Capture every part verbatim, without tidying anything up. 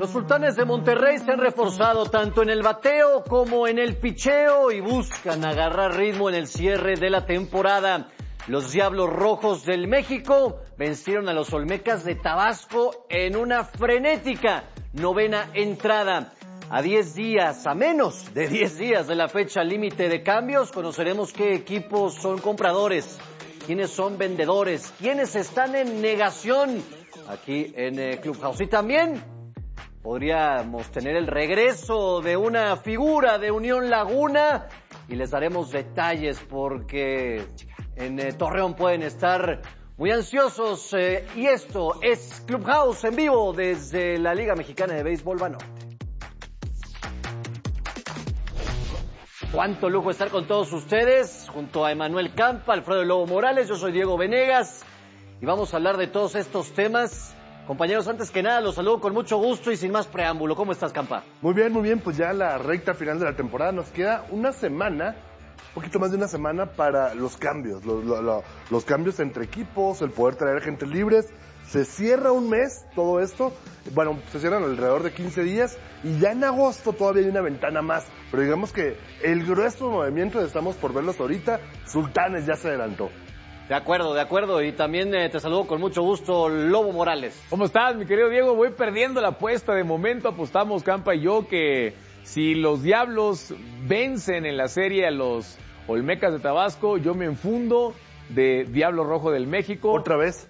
Los Sultanes de Monterrey se han reforzado tanto en el bateo como en el picheo y buscan agarrar ritmo en el cierre de la temporada. Los Diablos Rojos del México vencieron a los Olmecas de Tabasco en una frenética novena entrada. A diez días, a menos de diez días de la fecha límite de cambios, conoceremos qué equipos son compradores, quiénes son vendedores, quiénes están en negación aquí en eh, Clubhouse. Y también podríamos tener el regreso de una figura de Unión Laguna y les daremos detalles porque en eh, Torreón pueden estar muy ansiosos. Eh, y esto es Clubhouse en vivo desde la Liga Mexicana de Béisbol Banorte. Cuánto lujo estar con todos ustedes, junto a Emanuel Campa, Alfredo Lobo Morales, yo soy Diego Venegas y vamos a hablar de todos estos temas. Compañeros, antes que nada los saludo con mucho gusto y sin más preámbulo. ¿Cómo estás, Campa? Muy bien, muy bien, pues ya la recta final de la temporada, nos queda una semana, un poquito más de una semana para los cambios, los, los, los cambios entre equipos, el poder traer gente libres. Se cierra un mes todo esto, bueno, se cierran alrededor de quince días y ya en agosto todavía hay una ventana más, pero digamos que el grueso movimiento estamos por verlos ahorita. Sultanes ya se adelantó. De acuerdo, de acuerdo, y también eh, te saludo con mucho gusto, Lobo Morales. ¿Cómo estás, mi querido Diego? Voy perdiendo la apuesta, de momento apostamos Campa y yo que si los Diablos vencen en la serie a los Olmecas de Tabasco, yo me enfundo de Diablo Rojo del México. ¿Otra vez?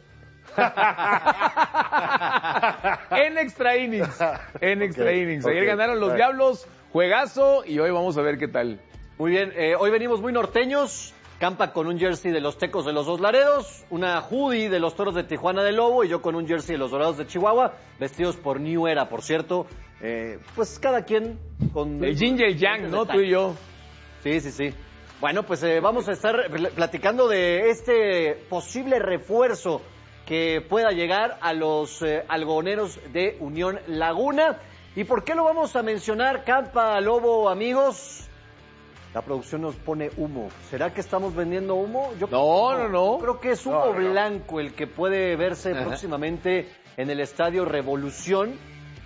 en extra innings, en extra okay, innings. Ayer okay, ganaron los right. Diablos, juegazo, y hoy vamos a ver qué tal. Muy bien, eh, hoy venimos muy norteños. Campa con un jersey de los Tecos de los Dos Laredos, una hoodie de los Toros de Tijuana de Lobo y yo con un jersey de los Dorados de Chihuahua, vestidos por New Era, por cierto. Eh, pues cada quien con... El yin y el yang, ¿no? Tú y yo. Sí, sí, sí. Bueno, pues eh, vamos a estar platicando de este posible refuerzo que pueda llegar a los eh, algodoneros de Unión Laguna. ¿Y por qué lo vamos a mencionar, Campa, Lobo, amigos? La producción nos pone humo. ¿Será que estamos vendiendo humo? Yo no, no, no. Creo que es humo no, no. blanco el que puede verse Ajá. próximamente en el Estadio Revolución.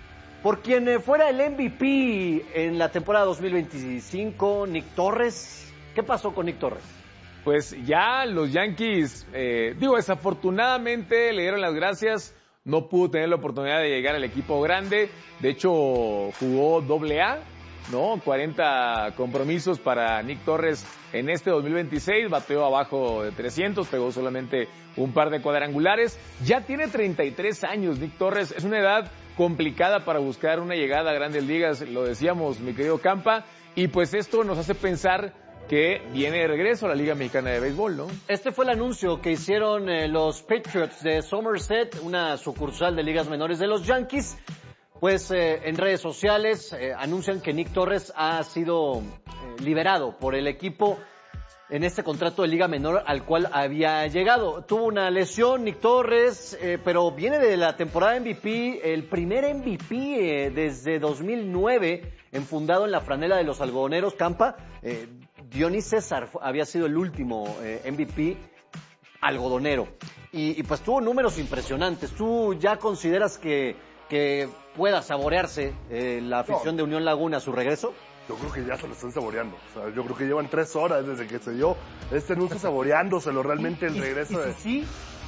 Por quien fuera el M V P en la temporada dos mil veinticinco, Nick Torres. ¿Qué pasó con Nick Torres? Pues ya los Yankees, eh, digo, desafortunadamente le dieron las gracias, no pudo tener la oportunidad de llegar al equipo grande, de hecho jugó doble A, ¿no? cuarenta compromisos para Nick Torres en este dos mil veintiséis, bateó abajo de trescientos, pegó solamente un par de cuadrangulares, ya tiene treinta y tres años Nick Torres, es una edad complicada para buscar una llegada a Grandes Ligas, lo decíamos mi querido Campa, y pues esto nos hace pensar que viene de regreso a la Liga Mexicana de Béisbol, ¿no? Este fue el anuncio que hicieron eh, los Patriots de Somerset, una sucursal de ligas menores de los Yankees. Pues eh, en redes sociales eh, anuncian que Nick Torres ha sido eh, liberado por el equipo en este contrato de liga menor al cual había llegado. Tuvo una lesión Nick Torres, eh, pero viene de la temporada M V P, el primer M V P eh, desde dos mil nueve, enfundado en la franela de los algodoneros. Campa, eh, Dionis César había sido el último eh, M V P algodonero. Y, y pues tuvo números impresionantes. ¿Tú ya consideras que, que pueda saborearse eh, la afición no. de Unión Laguna a su regreso? Yo creo que ya se lo están saboreando. O sea, yo creo que llevan tres horas desde que se dio este anuncio saboreándoselo realmente el regreso de... ¿Sí?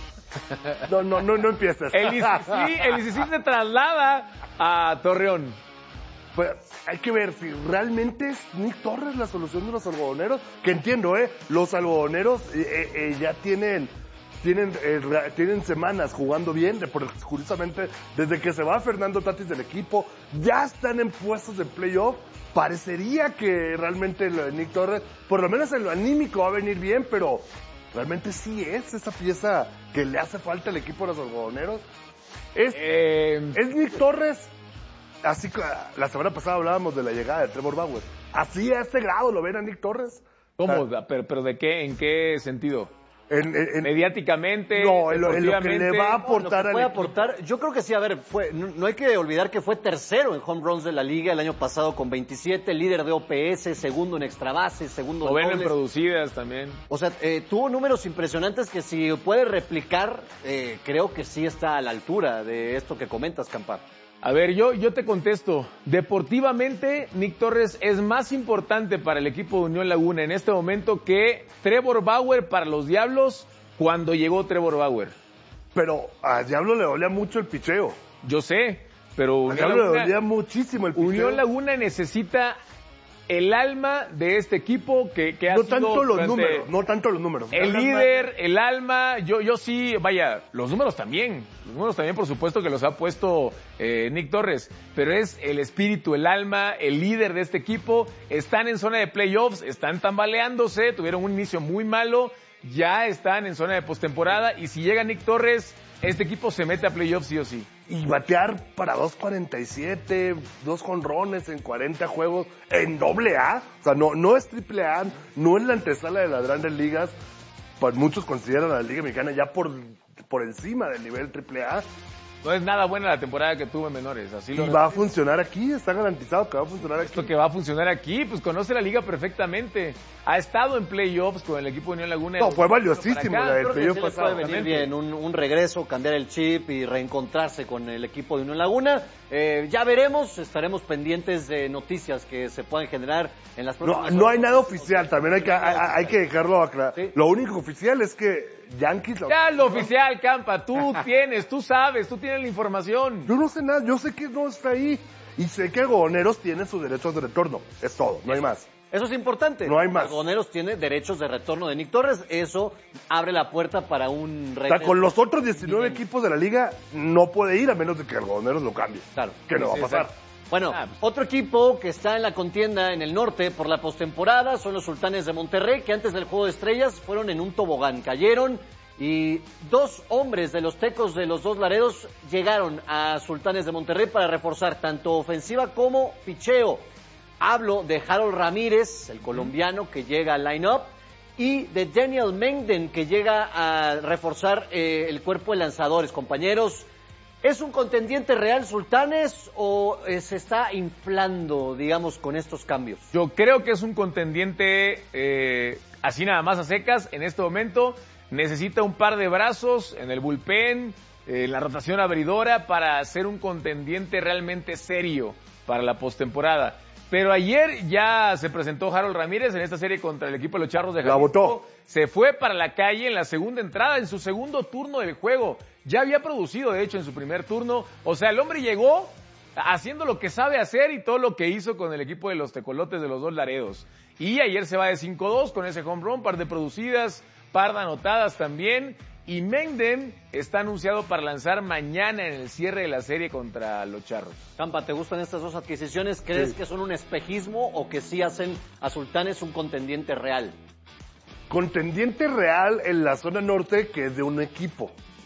No, no, no, no empieces. El I C C, el I C C se traslada a Torreón. Pues hay que ver si realmente es Nick Torres la solución de los algodoneros. Que entiendo, ¿eh? Los algodoneros eh, eh, ya tienen... Tienen, eh, tienen semanas jugando bien, porque curiosamente desde que se va Fernando Tatis del equipo, ya están en puestos de playoff. Parecería que realmente lo de Nick Torres, por lo menos en lo anímico va a venir bien, pero realmente sí es esa pieza que le hace falta al equipo de los algodoneros. Es, eh... es Nick Torres, así que la semana pasada hablábamos de la llegada de Trevor Bauer. Así a este grado lo ven a Nick Torres. ¿Cómo? O sea, ¿Pero, pero de qué? ¿En qué sentido? En, en, en, mediáticamente, no, en lo, en lo que le va a aportar no, al puede equipo. aportar, yo creo que sí, a ver, fue, no, no hay que olvidar que fue tercero en home runs de la liga el año pasado con veintisiete, líder de O P S, segundo en extra base, segundo en noveno en dobles. producidas también. O sea, eh, tuvo números impresionantes que si puede replicar, eh, creo que sí está a la altura de esto que comentas, Campa. A ver, yo, yo te contesto. Deportivamente, Nick Torres es más importante para el equipo de Unión Laguna en este momento que Trevor Bauer para los Diablos cuando llegó Trevor Bauer. Pero a Diablo le dolía mucho el picheo. Yo sé, pero A Unión Diablo le Laguna, dolía muchísimo el picheo. Unión Laguna necesita el alma de este equipo que, que ha No sido tanto los durante- números, no tanto los números. El Hablas líder, el alma, yo, yo sí, vaya, los números también, los números también por supuesto que los ha puesto eh, Nick Torres, pero es el espíritu, el alma, el líder de este equipo, están en zona de playoffs, están tambaleándose, tuvieron un inicio muy malo, ya están en zona de postemporada y si llega Nick Torres, este equipo se mete a playoffs sí o sí. Y batear para dos cuarenta y siete, dos jonrones en cuarenta juegos en doble A. O sea, no, no es triple A, no es la antesala de las grandes ligas. Pues muchos consideran a la Liga Mexicana ya por, por encima del nivel triple A. No es nada buena la temporada que tuvo en menores, así lo Y va a funcionar aquí, está garantizado que va a funcionar aquí. Esto que va a funcionar aquí, pues conoce la liga perfectamente. Ha estado en playoffs con el equipo de Unión Laguna. No, fue valiosísimo Para acá. la del Creo que playoff sí les pasado. puede venir Exactamente. bien un, un regreso, cambiar el chip y reencontrarse con el equipo de Unión Laguna. Eh, ya veremos, estaremos pendientes de noticias que se puedan generar en las No, próximas no hay horas. nada oficial, también hay que, hay, hay que dejarlo aclarar. Sí. Lo único oficial es que Yankees... Ya lo oficial, Campa, tú tienes, tú sabes, tú tienes la información. Yo no sé nada, yo sé que no está ahí. Y sé que Algodoneros tiene sus derechos de retorno. Es todo, no hay más. Eso es importante. No hay más. Algodoneros tiene derechos de retorno de Nick Torres. Eso abre la puerta para un O sea, regreso. con los otros diecinueve Bien. equipos de la liga no puede ir a menos de que Algodoneros lo cambie. Claro. Que no va a Sí, pasar. exacto. Bueno, Ah, pues. otro equipo que está en la contienda en el norte por la postemporada son los Sultanes de Monterrey, que antes del Juego de Estrellas fueron en un tobogán. Cayeron y dos hombres de los Tecos de los Dos Laredos llegaron a Sultanes de Monterrey para reforzar tanto ofensiva como picheo. Hablo de Harold Ramírez, el colombiano que llega al line-up, y de Daniel Mengden, que llega a reforzar eh, el cuerpo de lanzadores. Compañeros, ¿es un contendiente real Sultanes o eh, se está inflando, digamos, con estos cambios? Yo creo que es un contendiente eh, así nada más a secas en este momento. Necesita un par de brazos en el bullpen, eh, en la rotación abridora para ser un contendiente realmente serio para la postemporada. Pero ayer ya se presentó Harold Ramírez en esta serie contra el equipo de los Charros de La Jalisco. botó. Se fue para la calle en la segunda entrada, en su segundo turno del juego. Ya había producido, de hecho, en su primer turno. O sea, el hombre llegó haciendo lo que sabe hacer y todo lo que hizo con el equipo de los Tecolotes de los Dos Laredos. Y ayer se va de cinco dos con ese home run, par de producidas, par de anotadas también. Y Mengden está anunciado para lanzar mañana en el cierre de la serie contra los Charros. Campa, ¿te gustan estas dos adquisiciones? ¿Crees Sí. que son un espejismo o que sí hacen a Sultanes un contendiente real? Contendiente real en la zona norte que es de un equipo.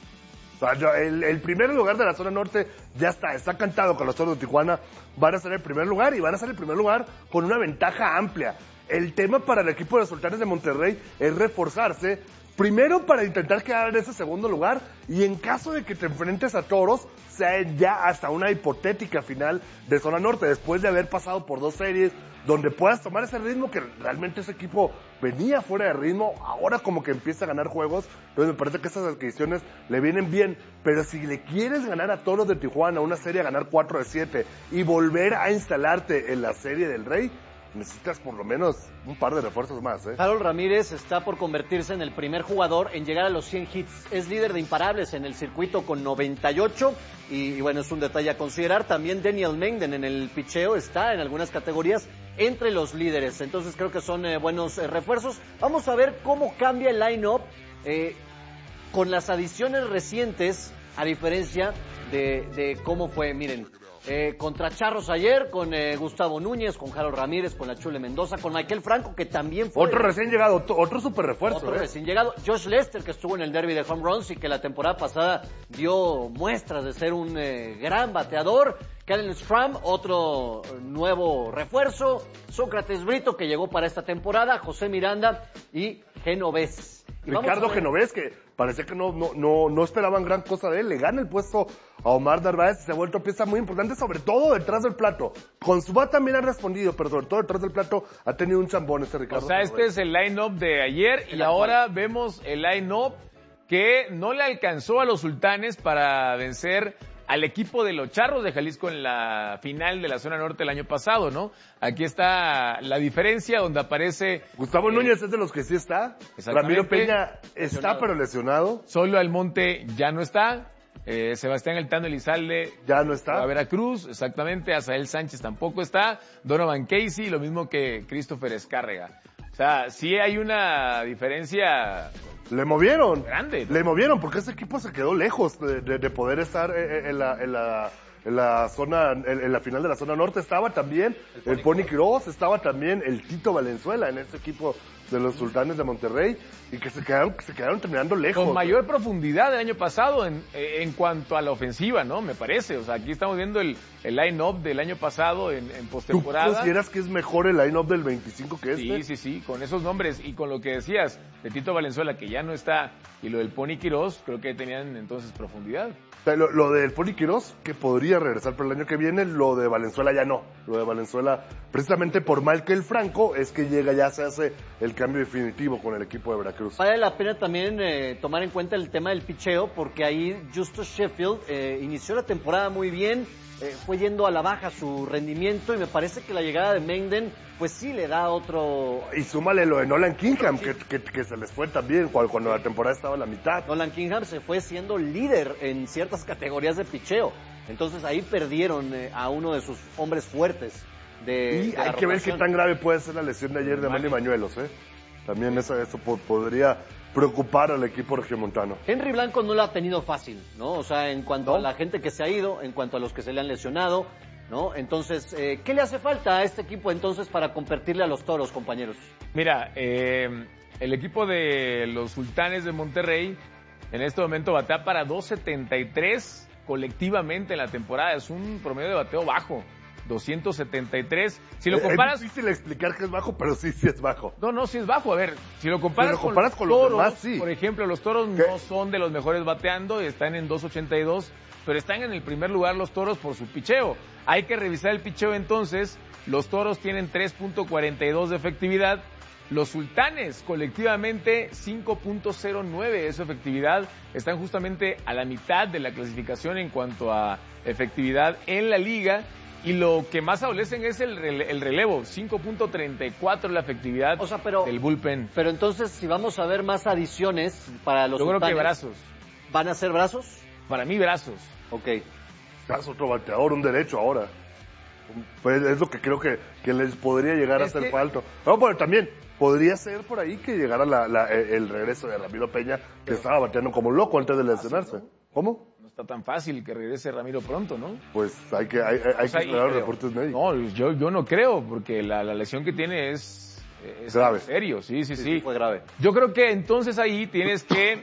O sea, yo- el, el primer lugar de la zona norte ya está, está cantado con los Toros de Tijuana. Van a ser el primer lugar y van a ser el primer lugar con una ventaja amplia. El tema para el equipo de los Sultanes de Monterrey es reforzarse, primero para intentar quedar en ese segundo lugar y en caso de que te enfrentes a Toros, sea ya hasta una hipotética final de zona norte, después de haber pasado por dos series, donde puedas tomar ese ritmo que realmente ese equipo venía fuera de ritmo, ahora como que empieza a ganar juegos, entonces me parece que esas adquisiciones le vienen bien, pero si le quieres ganar a Toros de Tijuana una serie a ganar cuatro de siete y volver a instalarte en la serie del Rey, necesitas por lo menos un par de refuerzos más, ¿eh? Harold Ramírez está por convertirse en el primer jugador en llegar a los cien hits. Es líder de imparables en el circuito con noventa y ocho y, y bueno, es un detalle a considerar. También Daniel Mengden en el picheo está en algunas categorías entre los líderes. Entonces creo que son eh, buenos eh, refuerzos. Vamos a ver cómo cambia el line-up eh, con las adiciones recientes, a diferencia de, de cómo fue, miren. Eh, contra Charros ayer, con eh, Gustavo Núñez, con Harold Ramírez, con la Chule Mendoza, con Michael Franco, que también fue... Otro recién llegado, otro, otro super refuerzo, Otro ¿eh? recién llegado. Josh Lester, que estuvo en el derby de home runs y que la temporada pasada dio muestras de ser un eh, gran bateador. Kellen Stram, otro nuevo refuerzo. Sócrates Brito, que llegó para esta temporada. José Miranda y Genovés. Ricardo Genovés, que parecía que no, no, no, no esperaban gran cosa de él, le gana el puesto a Omar Narváez y se ha vuelto pieza muy importante, sobre todo detrás del plato. Con su bat también ha respondido, pero sobre todo detrás del plato ha tenido un chambón este Ricardo O sea, Genovés. este es el line-up de ayer y ahora vemos el line-up que no le alcanzó a los Sultanes para vencer al equipo de los Charros de Jalisco en la final de la zona norte el año pasado, ¿no? Aquí está la diferencia donde aparece... Gustavo eh, Núñez es de los que sí está. Ramiro Peña está, lesionado. Pero lesionado. Solo Almonte ya no está. Eh, Sebastián Eltano Elizalde ya no está. A Veracruz, exactamente. Azael Sánchez tampoco está. Donovan Casey, lo mismo que Christopher Escárrega. O sea, sí hay una diferencia... Le movieron. Grande, ¿no? Le movieron porque ese equipo se quedó lejos de, de, de poder estar en la, en la, en la zona, en, en la final de la zona norte. Estaba también el Pony Quiroz, estaba también el Tito Valenzuela en ese equipo de los Sultanes de Monterrey y que se quedaron, que se quedaron terminando lejos. Con mayor profundidad el año pasado en, en cuanto a la ofensiva, ¿no? Me parece. O sea, aquí estamos viendo el, el line-up del año pasado en, en postemporada. ¿Tú consideras que es mejor el line-up del veinticinco que este? Sí, sí, sí. Con esos nombres y con lo que decías de Tito Valenzuela, que ya no está, y lo del Pony Quiroz, creo que tenían entonces profundidad. Lo, lo del Pony Quiroz, que podría regresar para el año que viene, lo de Valenzuela ya no. Lo de Valenzuela, precisamente por mal que el Franco, es que llega, ya se hace el cambio definitivo con el equipo de Veracruz. Vale la pena también eh, tomar en cuenta el tema del picheo, porque ahí Justus Sheffield eh, inició la temporada muy bien, eh, fue yendo a la baja su rendimiento y me parece que la llegada de Mengden pues sí le da otro... Y súmale lo de Nolan Kingham, que, que, que se les fue también cuando, cuando la temporada estaba a la mitad. Nolan Kingham se fue siendo líder en ciertas categorías de picheo, entonces ahí perdieron eh, a uno de sus hombres fuertes. De, y de hay que ver qué tan grave puede ser la lesión de ayer de Manny Bañuelos, ¿eh? También eso, eso podría preocupar al equipo regiomontano. Henry Blanco no lo ha tenido fácil, ¿no? O sea, en cuanto ¿No? a la gente que se ha ido, en cuanto a los que se le han lesionado, ¿no? Entonces, eh, ¿qué le hace falta a este equipo entonces para competirle a los Toros, compañeros? Mira, eh, el equipo de los Sultanes de Monterrey en este momento batea para dos setenta y tres colectivamente en la temporada. Es un promedio de bateo bajo. doscientos setenta y tres. Si lo comparas... Es difícil explicar que es bajo, pero sí, sí es bajo. No, no, sí es bajo. A ver, si lo comparas, si lo comparas con, con los los Toros, demás, sí. Por ejemplo, los Toros ¿Qué? no son de los mejores bateando y están en dos ochenta y dos, pero están en el primer lugar los Toros por su picheo. Hay que revisar el picheo entonces. Los Toros tienen tres punto cuarenta y dos de efectividad. Los Sultanes, colectivamente, cinco punto cero nueve de su efectividad. Están justamente a la mitad de la clasificación en cuanto a efectividad en la liga. Y lo que más adolecen es el, rele el relevo, cinco punto treinta y cuatro la efectividad o sea, pero, del bullpen. Pero entonces, si vamos a ver más adiciones para los Yo creo Sultanes, que brazos. ¿van a ser brazos? Para mí, brazos. Ok. Es otro bateador, un derecho ahora. Pues es lo que creo que, que les podría llegar Es a hacer que... falta. No, pero también podría ser por ahí que llegara la, la, el regreso de Ramiro Peña, que pero... estaba bateando como loco antes de lesionarse. ¿Cómo? Está tan fácil que regrese Ramiro pronto, ¿no? Pues hay que, hay, hay o sea, que esperar los reportes médicos. No, yo, yo no creo, porque la, la lesión que tiene es, es grave. serio, sí, sí, sí, sí. Fue grave. Yo creo que entonces ahí tienes que,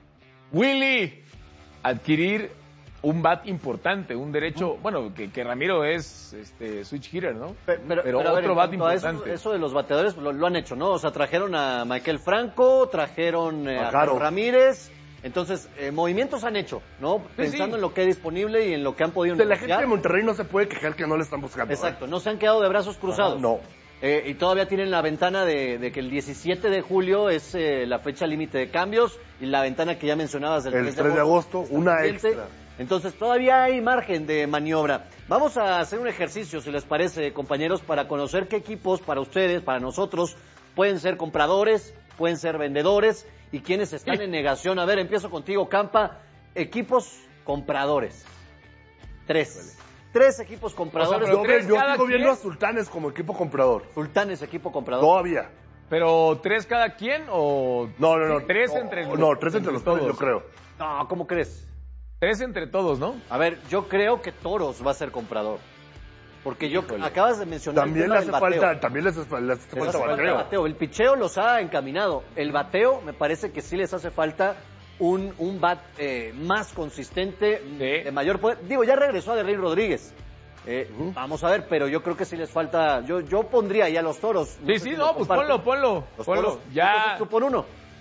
Willy, adquirir un bat importante, un derecho, bueno, que, que Ramiro es este switch hitter, ¿no? Pero, pero, pero pero otro ver, bat importante. Eso, eso de los bateadores lo, lo han hecho, ¿no? O sea, trajeron a Michael Franco, trajeron eh, a Carlos Ramírez. Entonces, eh, movimientos han hecho, ¿no? Sí, Pensando sí. en lo que es disponible y en lo que han podido de negociar. La gente de Monterrey no se puede quejar que no le están buscando. Exacto, ¿eh? no se han quedado de brazos cruzados. Ajá, no. Eh, y todavía tienen la ventana de, de que el diecisiete de julio es eh, la fecha límite de cambios y la ventana que ya mencionabas del el tres de agosto, una extra. Entonces todavía hay margen de maniobra. Vamos a hacer un ejercicio, si les parece, compañeros, para conocer qué equipos para ustedes, para nosotros, pueden ser compradores, pueden ser vendedores y quiénes están en negación. A ver, empiezo contigo, Campa. Equipos compradores. Tres. Tres equipos compradores. O sea, pero yo yo sigo viendo quien? a Sultanes como equipo comprador. Sultanes, equipo comprador. Todavía. ¿Pero tres cada quien o...? No, no, no. Tres no, entre... No, tres entre, entre los todos, yo creo. No, ¿cómo crees? Tres entre todos, ¿no? A ver, yo creo que Toros va a ser comprador. Porque yo Híjole. acabas de mencionar También el le tema hace del bateo. falta, también les hace, les hace Les falta hace falta bateo. bateo. El picheo los ha encaminado. El bateo me parece que sí les hace falta un, un bat eh, más consistente, Sí. de mayor poder. Digo, ya regresó a Derlin Rodríguez. Eh, uh-huh. Vamos a ver, pero yo creo que sí les falta. Yo, yo pondría ahí a los Toros. No sí, sí, no, pues ponlo, ponlo. Los ponlo. Toros, ya. Tú pon uno.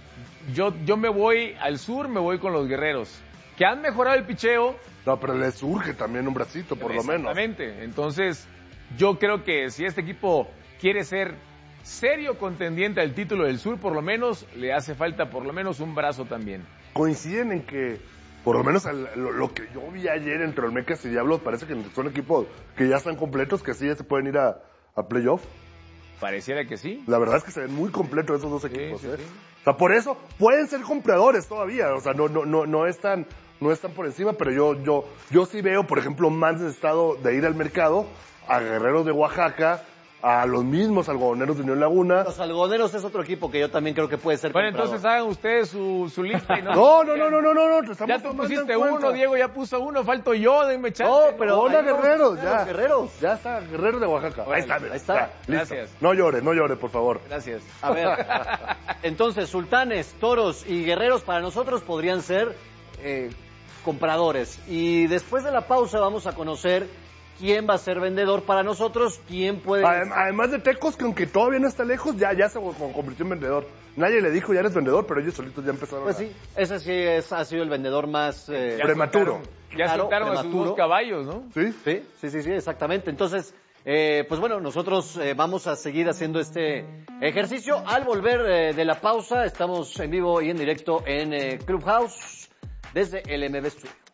yo, yo me voy al sur, me voy con los Guerreros, que han mejorado el picheo. No, pero le surge también un bracito, por lo menos. Exactamente. Entonces, yo creo que si este equipo quiere ser serio contendiente al título del sur, por lo menos le hace falta por lo menos un brazo también. Coinciden en que, por lo menos al- lo, lo que yo vi ayer entre Olmecas y Diablos, parece que son equipos que ya están completos, que sí ya se pueden ir a, a playoff. Pareciera que sí. La verdad es que se ven muy completos esos dos Sí, equipos. sí, ¿eh? sí. O sea, por eso pueden ser compradores todavía. O sea, no, no, no, no están, no están por encima, pero yo, yo, yo sí veo, por ejemplo, más necesitado de ir al mercado a Guerreros de Oaxaca, a los mismos Algodoneros de Unión Laguna. Los Algodoneros es otro equipo que yo también creo que puede ser Bueno, comprador. entonces hagan ustedes su, su lista y no. No, no, no, no, no, no, no, te estamos Ya tú tomando pusiste en cuenta. uno, Diego ya puso uno, falto yo, denme chance. No, pero Hola, ahí vamos Guerreros, a ya. los Guerreros. Ya está, Guerreros de Oaxaca. Ahí está, mira, ahí está. ya, listo. Gracias. No llore, no llore, por favor. Gracias. A ver, entonces, sultanes, toros y guerreros para nosotros podrían ser eh, compradores. Y después de la pausa vamos a conocer quién va a ser vendedor para nosotros, quién puede... Adem- Además de Tecos, que aunque todavía no está lejos, ya, ya se co- convirtió en vendedor. Nadie le dijo ya eres vendedor, pero ellos solitos ya empezaron Pues a... sí, ese sí es, ha sido el vendedor más... eh, Ya Prematuro. soltaron- Ya Claro, soltaron a sus prematuro. dos caballos, ¿no? ¿Sí? Sí, sí, sí, sí, exactamente. Entonces, eh, pues bueno, nosotros eh, vamos a seguir haciendo este ejercicio. Al volver eh, de la pausa, estamos en vivo y en directo en eh, Clubhouse desde el M B Studio.